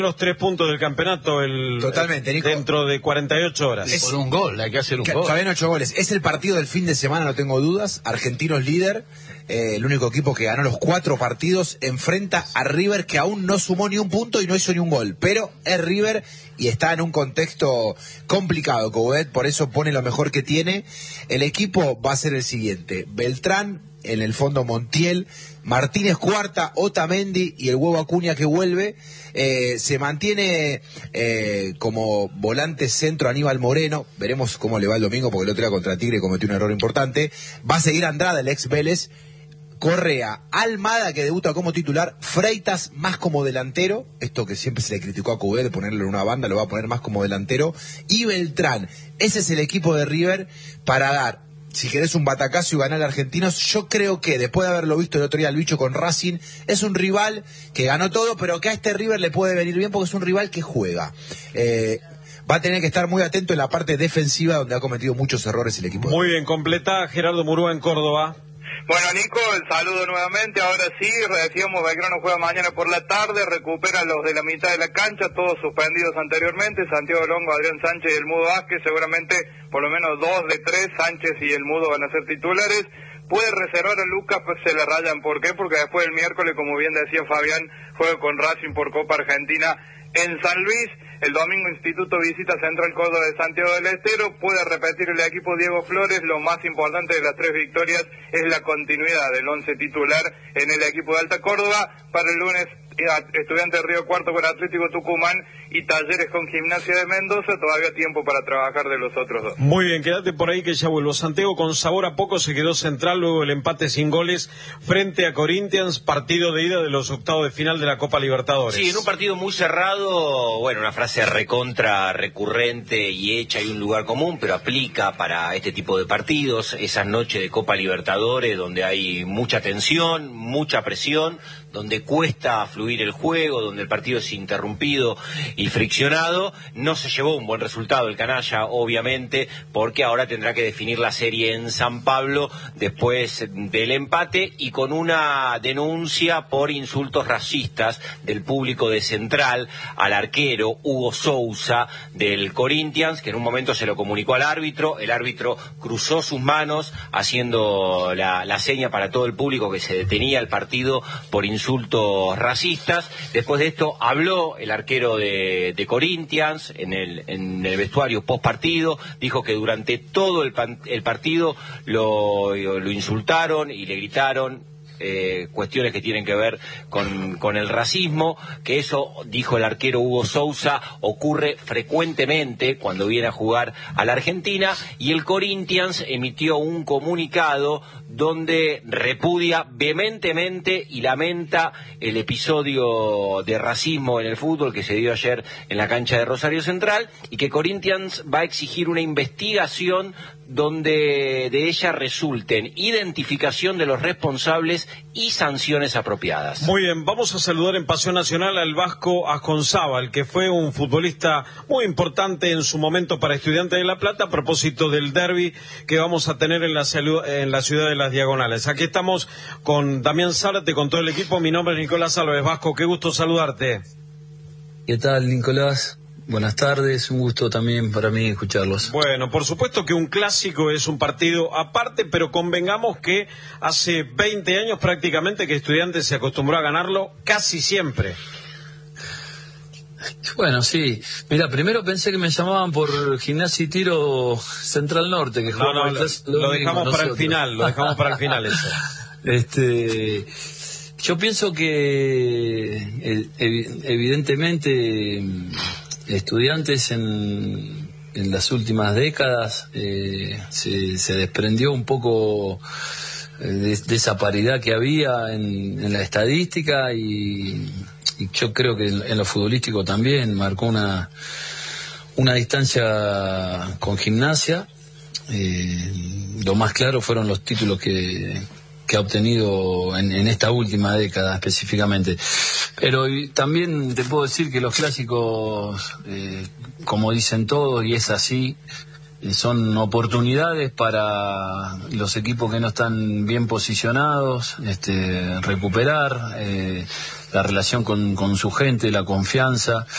Los 3 puntos del campeonato Totalmente, Nico. dentro de 48 horas. Por un gol, hay que hacer un gol. Todavía no 8 goles. Es el partido del fin de semana, no tengo dudas. Argentinos líder, el único equipo que ganó los 4 partidos, enfrenta a River, que aún no sumó ni un punto y no hizo ni un gol. Pero es River y está en un contexto complicado, Coudet, por eso pone lo mejor que tiene. El equipo va a ser el siguiente: Beltrán, en el fondo Montiel, Martínez Cuarta, Otamendi y el Huevo Acuña que vuelve. Se mantiene como volante centro Aníbal Moreno. Veremos cómo le va el domingo, porque el otro día contra Tigre cometió un error importante. Va a seguir Andrada, el ex Vélez. Correa, Almada, que debuta como titular, Freitas más como delantero, esto que siempre se le criticó a Coudet de ponerle en una banda, lo va a poner más como delantero, y Beltrán. Ese es el equipo de River para dar, si querés, un batacazo y ganar a Argentinos. Yo creo que, después de haberlo visto el otro día al bicho con Racing, es un rival que ganó todo, pero que a este River le puede venir bien porque es un rival que juega. Va a tener que estar muy atento en la parte defensiva, donde ha cometido muchos errores el equipo. Muy bien, completa Gerardo Murúa en Córdoba. Bueno, Nico, el saludo nuevamente. Ahora sí, decíamos, Belgrano juega mañana por la tarde, recupera los de la mitad de la cancha, todos suspendidos anteriormente, Santiago Longo, Adrián Sánchez y el Mudo Vázquez. Seguramente por lo menos 2 de 3, Sánchez y el Mudo, van a ser titulares. Puede reservar a Lucas, pues se le rayan. ¿Por qué? Porque después el miércoles, como bien decía Fabián, juega con Racing por Copa Argentina en San Luis. El domingo Instituto visita Central Córdoba de Santiago del Estero. Puede repetir el equipo Diego Flores. Lo más importante de las 3 victorias es la continuidad del 11 titular en el equipo de Alta Córdoba. Para el lunes, Estudiantes de Río Cuarto con Atlético Tucumán y Talleres con Gimnasia de Mendoza. Todavía tiempo para trabajar de los otros 2. Muy bien, quédate por ahí que ya vuelvo. Santiago, con sabor a poco se quedó Central luego el empate sin goles frente a Corinthians, partido de ida de los octavos de final de la Copa Libertadores. Sí, en un partido muy cerrado. Bueno, una frase recontra recurrente y hecha y un lugar común, pero aplica para este tipo de partidos, esas noches de Copa Libertadores donde hay mucha tensión, mucha presión, donde cuesta fluir el juego, donde el partido es interrumpido y friccionado. No se llevó un buen resultado el canalla, obviamente, porque ahora tendrá que definir la serie en San Pablo después del empate y con una denuncia por insultos racistas del público de Central al arquero Hugo Sousa del Corinthians, que en un momento se lo comunicó al árbitro. El árbitro cruzó sus manos haciendo la seña para todo el público que se detenía el partido por insultos racistas. Después de esto habló el arquero de Corinthians en el vestuario post partido, dijo que durante todo el partido lo insultaron y le gritaron cuestiones que tienen que ver con el racismo, que eso, dijo el arquero Hugo Sousa, ocurre frecuentemente cuando viene a jugar a la Argentina, y el Corinthians emitió un comunicado donde repudia vehementemente y lamenta el episodio de racismo en el fútbol que se dio ayer en la cancha de Rosario Central, y que Corinthians va a exigir una investigación donde de ella resulten identificación de los responsables y sanciones apropiadas. Muy bien, vamos a saludar en Pasión Nacional al Vasco Asconzábal, que fue un futbolista muy importante en su momento para Estudiantes de La Plata, a propósito del derbi que vamos a tener en la ciudad de Las Diagonales. Aquí estamos con Damián Zárate, con todo el equipo. Mi nombre es Nicolás Álvarez. Vasco, qué gusto saludarte. ¿Qué tal, Nicolás? Buenas tardes, un gusto también para mí escucharlos. Bueno, por supuesto que un clásico es un partido aparte, pero convengamos que hace 20 años prácticamente que Estudiantes se acostumbró a ganarlo casi siempre. Bueno, sí. Mira, primero pensé que me llamaban por Gimnasia y Tiro Central Norte, que no, lo dejamos para el final, eso. Yo pienso que evidentemente Estudiantes en las últimas décadas se desprendió un poco de esa paridad que había en la estadística, y yo creo que en lo futbolístico también marcó una distancia con Gimnasia. Lo más claro fueron los títulos que ha obtenido en esta última década específicamente. Pero también te puedo decir que los clásicos, como dicen todos, y es así, son oportunidades para los equipos que no están bien posicionados, recuperar la relación con su gente, la confianza.